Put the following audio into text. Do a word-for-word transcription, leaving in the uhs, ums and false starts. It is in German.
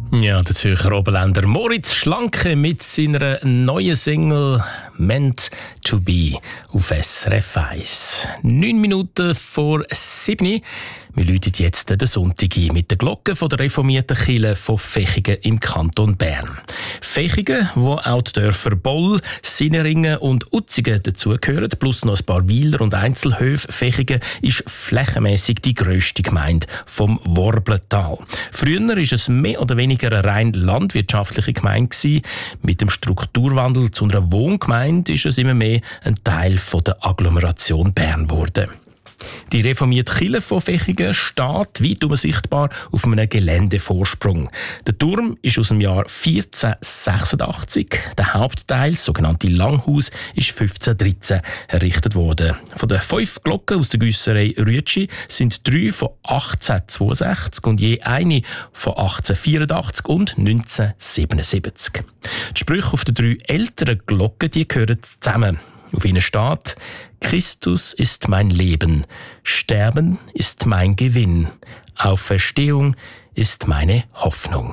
Ja, der Zürcher Oberländer Moritz Schlanke mit seiner neuen Single «Meant to be» auf S R F eins. Neun Minuten vor sieben. Wir läuten jetzt den Sonntag ein mit der Glocke von der reformierten Kirche von Vechigen im Kanton Bern. Vechigen, wo auch die Dörfer Boll, Sinneringen und Utzigen dazugehören, plus noch ein paar Weiler und Einzelhöfe. Vechigen ist flächenmässig die grösste Gemeinde vom Worblental. Früher war es mehr oder weniger eine rein landwirtschaftliche Gemeinde. Mit dem Strukturwandel zu einer Wohngemeinde ist es immer mehr ein Teil von der Agglomeration Bern geworden. Die reformierte Kirche von Vechigen steht weit oben sichtbar auf einem Geländevorsprung. Der Turm ist aus dem Jahr vierzehnsechsundachtzig. Der Hauptteil, das sogenannte Langhaus, ist fünfzehnhundertdreizehn errichtet worden. Von den fünf Glocken aus der Güsserei Rütschi sind drei von achtzehnhundertzweiundsechzig und je eine von achtzehnhundertvierundachtzig und neunzehnhundertsiebenundsiebzig. Die Sprüche auf den drei älteren Glocken die gehören zusammen. Auf ihnen steht: Christus ist mein Leben, Sterben ist mein Gewinn, Auferstehung ist meine Hoffnung.